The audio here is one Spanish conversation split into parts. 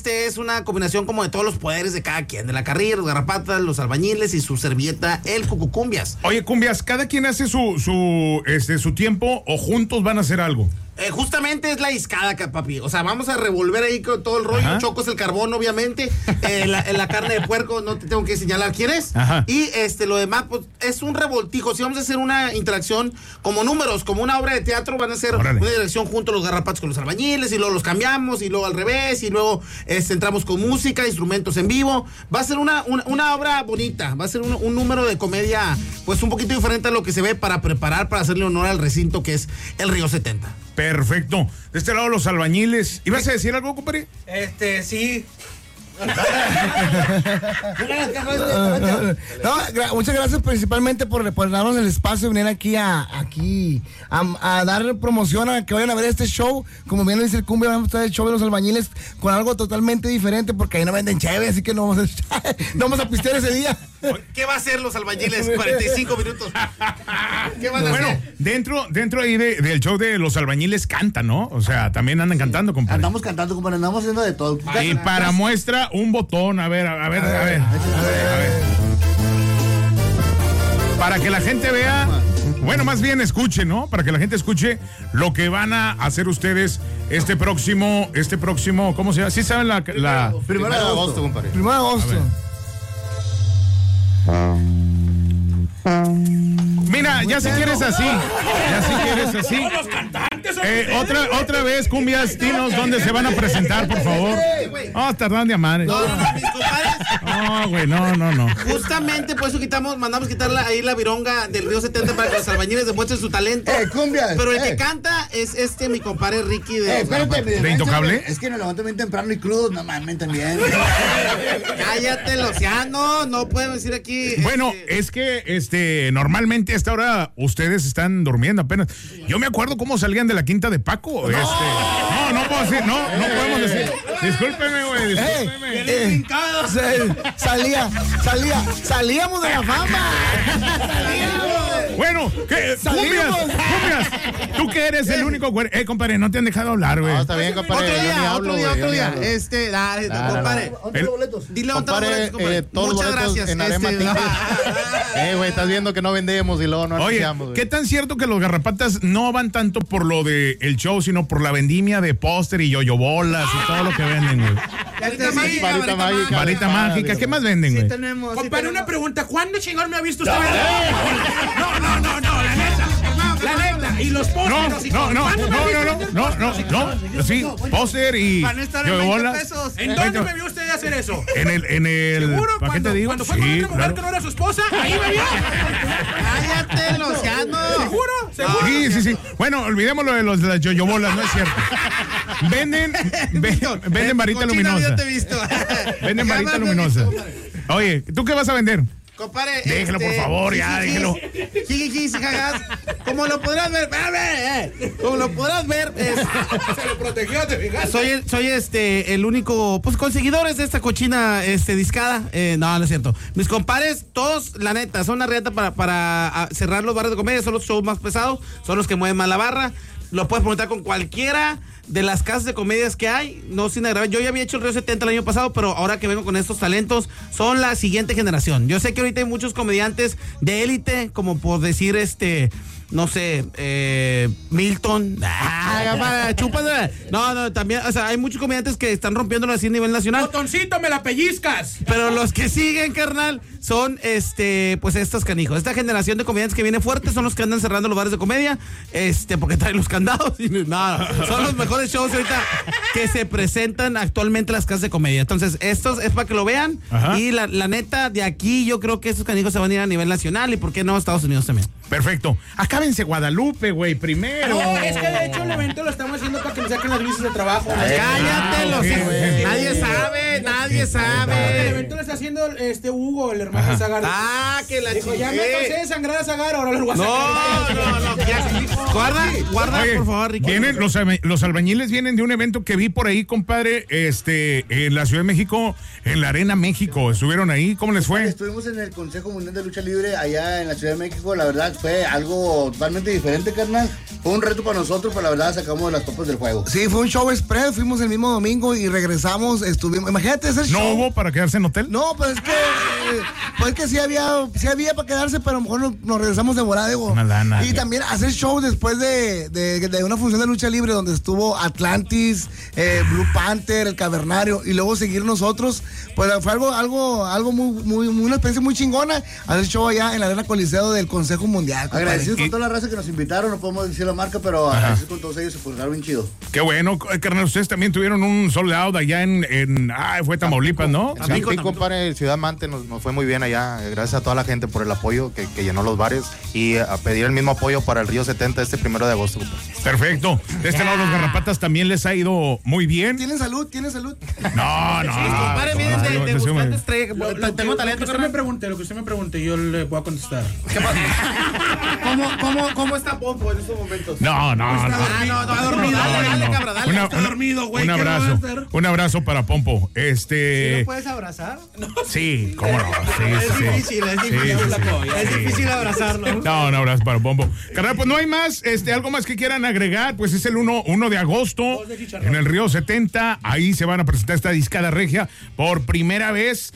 es una combinación como de todos los poderes de cada quien, de la carrilla, los garrapatas, los albañiles y su servilleta, el Cucucumbias. Oye, Cumbias, ¿cada quien hace su tiempo o juntos van a hacer algo? Justamente es la discada, papi. O sea, vamos a revolver ahí con todo el rollo. Ajá. Chocos el carbón, obviamente. La carne de puerco, no te tengo que señalar quién es. Ajá. Y lo demás, pues, es un revoltijo. Si vamos a hacer una interacción como números, como una obra de teatro, van a hacer una dirección junto a los garrapatos con los albañiles, y luego los cambiamos, y luego al revés, y luego entramos con música, instrumentos en vivo. Va a ser una obra bonita. Va a ser un número de comedia, pues, un poquito diferente a lo que se ve para preparar, para hacerle honor al recinto que es el Río 70. Perfecto. De este lado los albañiles. ¿Ibas a decir algo, compadre? Sí. No, muchas gracias principalmente por darnos el espacio de venir aquí a dar promoción, a que vayan a ver este show. Como bien lo dice el Cumbia, vamos a estar el show de los albañiles con algo totalmente diferente, porque ahí no venden cheve, así que no vamos a pistear ese día. ¿Qué va a hacer los albañiles? 45 minutos. ¿Qué van a hacer? Dentro ahí del show de los albañiles cantan, ¿no? O sea, también andan cantando, compadre. Andamos cantando, compadre, andamos haciendo de todo. Y para muestra, un botón, a ver. Para que la gente vea, bueno, más bien escuche, ¿no? Para que la gente escuche lo que van a hacer ustedes este próximo, ¿cómo se llama? ¿Sí saben la? 1 de agosto, compadre. 1 de agosto. Mira, ya si quieres así. Los cantantes. Otra vez, Cumbias, dinos dónde se van a presentar, por favor. Tardán de amares. No, mis compadres. No, güey, no. Justamente por eso mandamos quitar ahí la vironga del Río 70 para que los albañiles demuestren su talento. Cumbias. Pero el que canta es mi compadre Ricky espérate, ¿de Intocable? Es que nos levanto bien temprano y crudos, no mames, también. Cállate, Luciano, no puedo decir aquí. Bueno, es que normalmente a esta hora ustedes están durmiendo apenas. Yo me acuerdo cómo salían de la quinta de Paco. No puedo decir, no podemos decir. Discúlpeme, güey, Salíamos de la fama. Bueno, ¿qué? Cumbias, tú que eres el único güey. Compadre, no te han dejado hablar, güey. No, está bien, compadre. Otro día. Dale, compadre. Dile otra boletos, compadre. Muchas gracias. Güey, estás viendo que no vendemos y luego no anunciamos. Oye, ¿qué tan cierto que los garrapatas no van tanto por lo de el show, sino por la vendimia de póster y yoyobolas y todo lo que venden, güey? Varita mágica. ¿Qué más venden, güey? Sí tenemos. Compadre, una pregunta. ¿Cuándo chingón me ha visto usted vender? No, la neta. Y los pósteres. No. Sí, póster y yoyobolas. ¿En dónde me vio usted hacer eso? En el. ¿Seguro? ¿Para qué te digo? Cuando fue con otra mujer que no era su esposa, ahí me vio. Cállate, Luciano. ¿Seguro? Sí. Bueno, olvidemos lo de las yoyobolas, no es cierto. Venden varita luminosa. Venden varita luminosa. Oye, ¿tú qué vas a vender? Compadre, déjelo, por favor, déjelo. Como lo podrás ver, se lo protegió, te fijaste. Soy el único, pues, conseguidores de esta cochina, discada. No es cierto. Mis compadres, todos, la neta, son una reta para cerrar los bares de comedia, son los shows más pesados, son los que mueven más la barra. Lo puedes preguntar con cualquiera de las casas de comedias que hay, no sin agravar. Yo ya había hecho el Río 70 el año pasado, pero ahora que vengo con estos talentos, son la siguiente generación. Yo sé que ahorita hay muchos comediantes de élite, como por decir no sé, Milton. Chúpate. No, también, o sea, hay muchos comediantes que están rompiéndolo así a nivel nacional. Botoncito, me la pellizcas. Pero los que siguen, carnal, son pues estos canijos. Esta generación de comediantes que viene fuerte son los que andan cerrando los bares de comedia, porque traen los candados y son los mejores shows ahorita que se presentan actualmente en las casas de comedia. Entonces, estos es para que lo vean. Ajá. Y la neta, de aquí yo creo que estos canijos se van a ir a nivel nacional y por qué no a Estados Unidos también. Perfecto. Acábense Guadalupe, güey, primero. No, es que de hecho el evento lo estamos haciendo para que nos saquen las visas de trabajo. Cállate, nadie sabe. nadie El sabe. evento lo está haciendo Hugo, el hermano de Zagar. Ah, que la Dijo, ya me chingué. cansé de sangrar a Zagar, ahora lo voy a sacar. No, ya. Guarda, Oye, por favor, Ricky. vienen los albañiles vienen de un evento que vi por ahí, compadre, en la Ciudad de México, en la Arena México. ¿Estuvieron ahí? ¿Cómo les fue? Estuvimos en el Consejo Mundial de Lucha Libre allá en la Ciudad de México. La verdad fue algo totalmente diferente, carnal. Fue un reto para nosotros, pero la verdad sacamos las topas del juego. Sí, fue un show express, fuimos el mismo domingo y regresamos, estuvimos, imagínate ese show. ¿No hubo para quedarse en hotel? No, pues es que sí había para quedarse, pero a lo mejor nos regresamos de volada, digo. Una lana. Y también hacer show después de una función de lucha libre donde estuvo Atlantis, Blue Panther, el Cavernario, y luego seguir nosotros, pues fue algo muy, una experiencia muy chingona, hacer show allá en la Arena Coliseo del Consejo Mundial. Agradecidos con toda la raza que nos invitaron, no podemos decir la marca, pero agradecidos con todos ellos, se portaron bien chido. Qué bueno, carnal, ustedes también tuvieron un sold out allá fue Tamaulipas, ¿no? Tampico, compadre, Ciudad Mante, nos fue muy bien allá. Gracias a toda la gente por el apoyo que llenó los bares y a pedir el mismo apoyo para el Río 70 este 1 de agosto. Perfecto. De este lado, los Garrapatas también les ha ido muy bien. ¿Tienen salud? No. Compadre, miren, de buscando estrella. Tengo talento, Lo que usted me pregunte, yo le voy a contestar. ¿Cómo está Pompo en estos momentos? No. Está dormido. Dale, cabra, dale. Está dormido, güey. Un ¿qué abrazo. no va a hacer? Un abrazo para Pompo. ¿Lo puedes abrazar? Sí, cómo no. Es difícil abrazarlo. No, un abrazo para Pompo. Carnal, pues no hay más, algo más que quieran agregar, pues es el 1 de agosto en el Río 70, ahí se van a presentar esta discada regia por primera vez,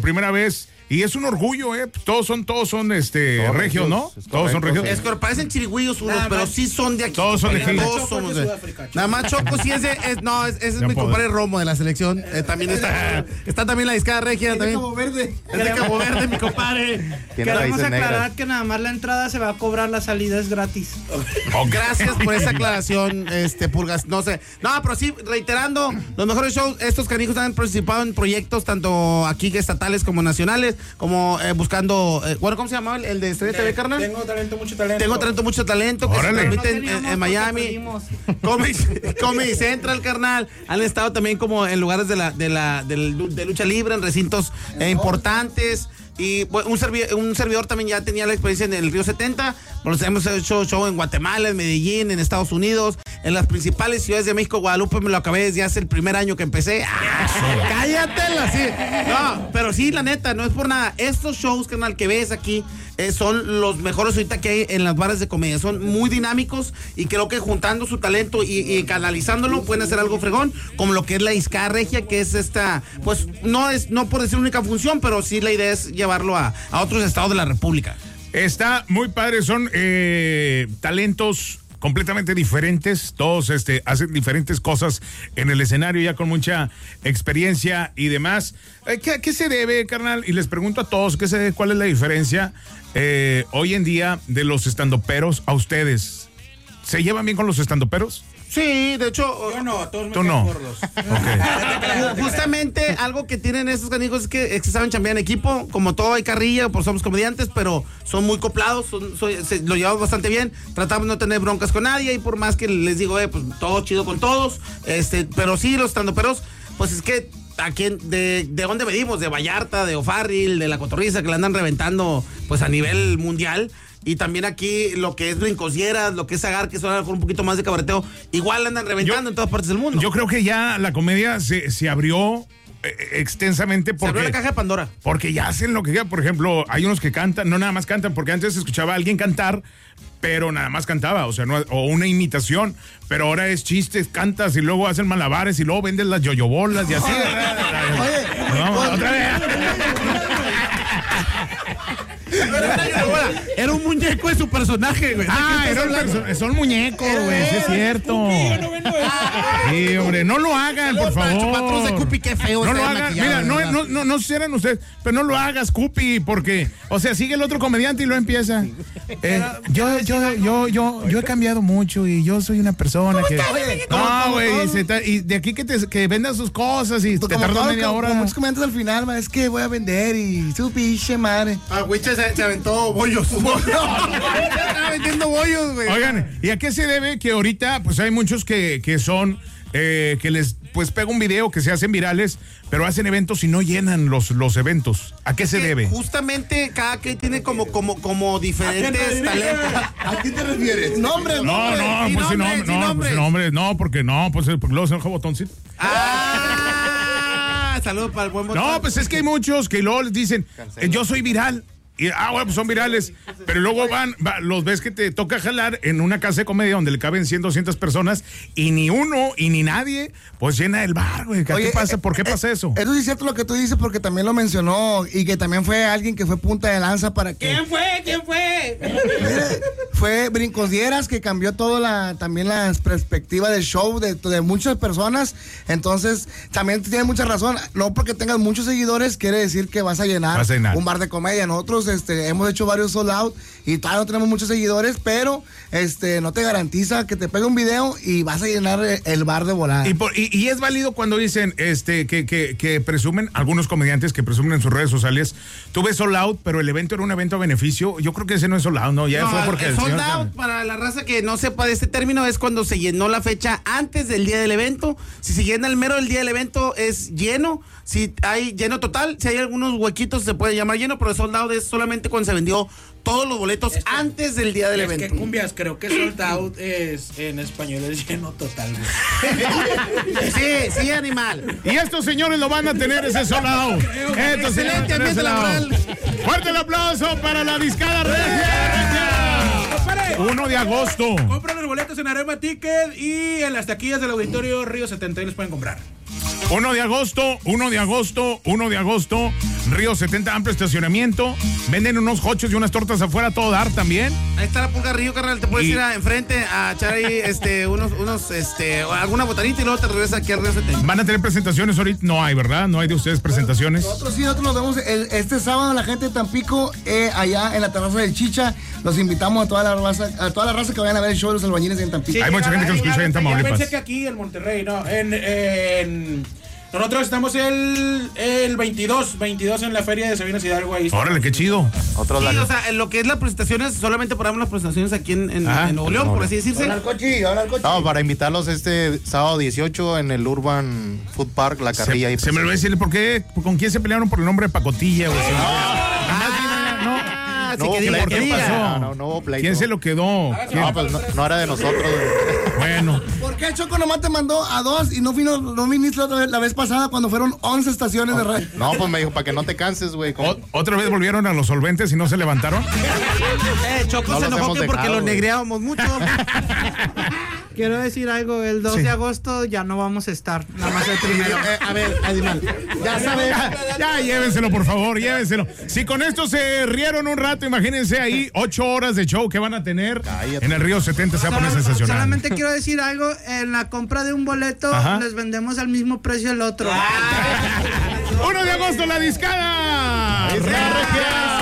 y es un orgullo, todos son regios, ¿no? Todos son regios. Es que parecen chirigüillos unos, pero sí son de aquí. Todos son de aquí. Todos somos de... Nada más Choco sí ese es mi compadre Romo de la selección. También está también la discada regia. Es de También. Cabo Verde. Es de Cabo Verde, mi compadre. Queremos aclarar que nada más la entrada se va a cobrar, la salida es gratis. Gracias por esa aclaración, Purgas. No sé. No, pero sí, reiterando, los mejores shows, estos canijos han participado en proyectos tanto aquí estatales como nacionales, como buscando, ¿cómo se llamaba el de Estrella TV, carnal? Tengo mucho talento, que Órale. se transmite en Miami. Comedy Central, carnal. Han estado también como en lugares de lucha libre, en recintos importantes. Y bueno, un servidor también ya tenía la experiencia en el Río 70. Bueno, hemos hecho show en Guatemala, en Medellín, en Estados Unidos, en las principales ciudades de México. Guadalupe me lo acabé desde hace el primer año que empecé. ¡Cállatela! Sí. No, pero sí, la neta, no es por nada. Estos shows, carnal, que ves aquí son los mejores ahorita que hay en las bares de comedia. Son muy dinámicos y creo que juntando su talento y canalizándolo pueden hacer algo fregón, como lo que es la discada regia, que es esta, pues no por decir única función, pero sí la idea es llevarlo a otros estados de la República. Está muy padre, son talentos completamente diferentes, todos hacen diferentes cosas en el escenario ya con mucha experiencia y demás. ¿A qué se debe, carnal? Y les pregunto a todos, ¿cuál es la diferencia hoy en día de los estandoperos a ustedes? ¿Se llevan bien con los estandoperos? Sí, de hecho... Yo no, todos me Tú caen no. gordos. Justamente algo que tienen estos canijos es que saben chambear en equipo. Como todo hay carrilla, pues somos comediantes, pero son muy coplados, lo llevamos bastante bien. Tratamos de no tener broncas con nadie y por más que les digo, pues todo chido con todos. Pero sí, los estandoperos, pues es que aquí de dónde venimos, de Vallarta, de O'Farrill, de La Cotorriza, que la andan reventando pues a nivel mundial. Y también aquí lo que es Brincosieras, lo que es Zagar, que son a lo mejor un poquito más de cabareteo, igual andan reventando en todas partes del mundo. Yo creo que ya la comedia se abrió extensamente porque... Se abrió la caja de Pandora. Porque ya hacen lo que quieran. Por ejemplo, hay unos que cantan, no nada más cantan, porque antes se escuchaba a alguien cantar, pero nada más cantaba, o sea, o una imitación, pero ahora es chistes, cantas y luego hacen malabares y luego vendes las yoyobolas y así. Oye, Vamos, otra vez. Era un muñeco de su personaje, güey. Son muñecos, güey, sí es cierto. Sí, hombre, no lo hagan, por favor. Patrón de Cupi, qué feo. No lo hagan, mira, no serán ustedes, pero no lo hagas, Cupi, porque, o sea, sigue el otro comediante y lo empieza. Yo he cambiado mucho y yo soy una persona que... No, güey, y de aquí que vendan sus cosas y te tardan media hora. Como muchos comediantes al final, es que voy a vender y su pinche madre. Wiche se aventó bollos. Estaba vendiendo bollos, güey. Oigan, ¿y a qué se debe que ahorita, pues hay muchos que son, que les pues pega un video que se hacen virales, pero hacen eventos y no llenan los eventos. ¿A qué se debe? Justamente cada que tiene como diferentes talentos. ¿A qué te refieres? Nombre. Porque luego se enoja botoncito. Saludos para el buen botón. No, pues es que hay muchos que luego les dicen, yo soy viral. Y, bueno, pues son virales, pero luego los ves que te toca jalar en una casa de comedia donde le caben 100, 200 personas y ni uno y ni nadie, pues llena el bar, güey. ¿Qué pasa? ¿Por qué pasa eso? Eso sí es cierto lo que tú dices porque también lo mencionó y que también fue alguien que fue punta de lanza para que... ¿Quién fue? Fue Brincos Dieras que cambió también la perspectiva del show de muchas personas. Entonces, también tiene mucha razón. No porque tengas muchos seguidores quiere decir que vas a llenar un bar de comedia. Nosotros hemos hecho varios sold out y todavía no tenemos muchos seguidores, pero no te garantiza que te pegue un video y vas a llenar el bar de volada. Y es válido cuando dicen que presumen, algunos comediantes que presumen en sus redes sociales, tú ves sold out, pero el evento era un evento a beneficio. Yo creo que ese no es sold out, ¿no? Ya fue porque el sold out, para la raza que no sepa de este término, es cuando se llenó la fecha antes del día del evento. Si se llena el mero del día del evento, es lleno. Si hay lleno total, si hay algunos huequitos, se puede llamar lleno, pero el sold out es solamente cuando se vendió todos los boletos antes del día del evento. Es que cumbias, creo que sold out en español es lleno total. Sí, animal. Y estos señores lo van a tener ese sold out. Excelente ambiente laboral. Fuerte el aplauso para la discada Regia. 1 de agosto. Compran los boletos en Arema Ticket y en las taquillas del Auditorio Río 70 y los pueden comprar. 1 de agosto, Río 70, amplio estacionamiento. Venden unos hochos y unas tortas afuera, todo dar también. Ahí está la Pulga Río, carnal. Te puedes ir enfrente a echar ahí alguna botanita y luego te regresas aquí al Río 70. ¿Van a tener presentaciones ahorita? No hay, ¿verdad? ¿No hay de ustedes presentaciones? Nosotros nos vemos este sábado, la gente de Tampico, allá en la terraza del Chicha. Los invitamos a toda la raza que vayan a ver el show de los albañiles en Tampico. Sí, hay mucha gente que nos escucha en Tamaulipas. Pensé que aquí en Monterrey, no, nosotros estamos el 22 en la feria de Sabinas Hidalgo. Ahí órale, qué chido. Sí, o sea, en lo que es las presentaciones, solamente ponemos las presentaciones aquí en Nuevo León, por así decirse. Ahora el coche. No, para invitarlos este sábado 18 en el Urban Food Park, La Carrilla. Se me lo voy a decir, ¿por qué? ¿Con quién se pelearon por el nombre de Pacotilla? No hubo pleito. ¿Quién se lo quedó? No era de nosotros. Bueno. ¿Por qué Choco nomás te mandó a 2 y no viniste la vez pasada cuando fueron 11 estaciones de radio? No, pues me dijo, para que no te canses, güey. ¿Otra vez volvieron a los solventes y no se levantaron? Choco se enojó porque lo negreábamos mucho. Quiero decir algo, el 2 de agosto ya no vamos a estar, nada más el primero. A ver, Animal, ya sabes. Ya, llévenselo, por favor, llévenselo. Si con esto se rieron un rato, imagínense ahí 8 horas de show que van a tener. Cállate. En el Río 70 se va a poner sensacional. Solamente quiero decir algo, en la compra de un boleto les vendemos al mismo precio el otro. 1 de agosto, la discada. Regia.